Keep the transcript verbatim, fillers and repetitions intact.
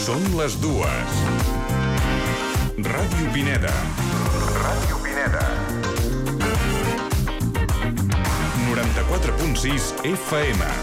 Són les dues. Ràdio Pineda. Ràdio Pineda. noranta-quatre punt sis F M.